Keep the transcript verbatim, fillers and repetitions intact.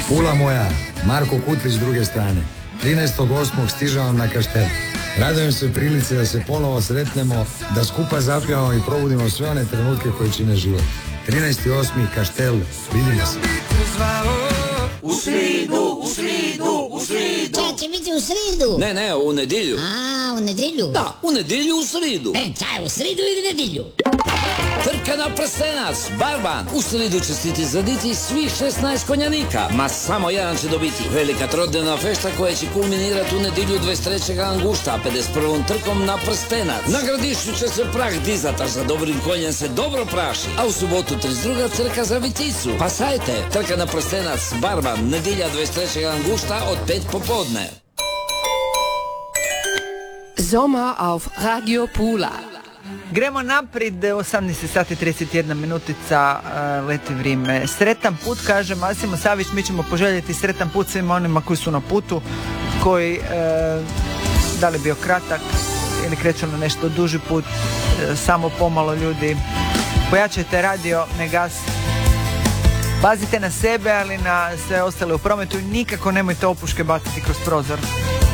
Pula moja, Marko Kutlić s druge strane. trinaestog osmog stižem na Kaštel. Radujem se prilici da se ponovo sretnemo, da skupa zapjevamo i probudimo sve one trenutke koje čine život. trinaesti osmi Kaštel, vidimo se. U sridu, u sridu, u sridu. Ča će biti u sridu? Ne, ne, u nedjelju. A, u nedjelju? Da, u nedjelju u sridu. E, ča, u sridu ili nedjelju? Trka na prstenac, barban. U sridu će stiti zaditi svih šesnaest konjanika. Ma samo jedan će dobiti. Velika trodnevna fešta koja će kulminirati u nedjelju dvadeset trećeg angušta, pedeset prvom trkom na prstenac. Na Gradišću će se prah dizat, a za dobrim konjem se dobro praši. A u subotu trideset druga trka za Viticu. Pa sajte, trka na prstenac, barban, nedjelja dvadeset trećeg angušta od pet popodne. Sommer auf Radio Pula. Gremo naprijed, osamnaest sati trideset jedna minutica, uh, leti vrijeme. Sretan put, kaže Masimo Savić, mi ćemo poželjeti sretan put svima onima koji su na putu, koji, uh, da li bio kratak ili kreću na nešto duži put, uh, samo pomalo ljudi. Pojačajte radio, ne gasi. Pazite na sebe, ali na sve ostale u prometu i nikako nemojte opuške baciti kroz prozor.